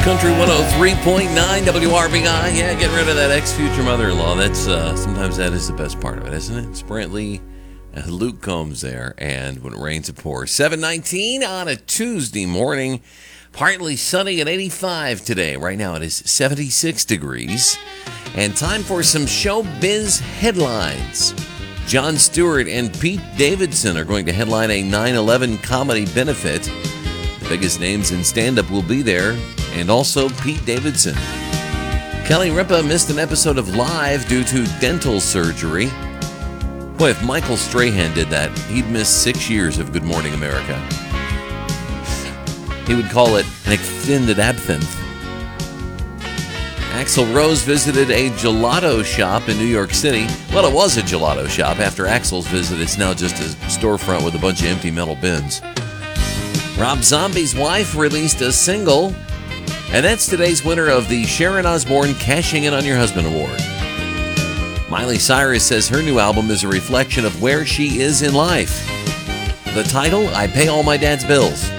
Country 103.9 WRBI. Yeah, get rid of that ex-future mother-in-law. That's sometimes that is the best part of it, isn't it? It's Brantley, Luke Combs there, and When It Rains It Pours. 7:19 on a Tuesday morning. Partly sunny at 85 today. Right now it is 76 degrees. And time for some showbiz headlines. Jon Stewart and Pete Davidson are going to headline a 9/11 comedy benefit. The biggest names in stand-up will be there, and also Pete Davidson. Kelly Ripa missed an episode of Live due to dental surgery. Boy, if Michael Strahan did that, he'd miss 6 years of Good Morning America. He would call it an extended absence. Axl Rose visited a gelato shop in New York City. Well, it was a gelato shop. After Axl's visit, it's now just a storefront with a bunch of empty metal bins. Rob Zombie's wife released a single, and that's today's winner of the Sharon Osbourne Cashing In on Your Husband Award. Miley Cyrus says her new album is a reflection of where she is in life. The title, I Pay All My Dad's Bills.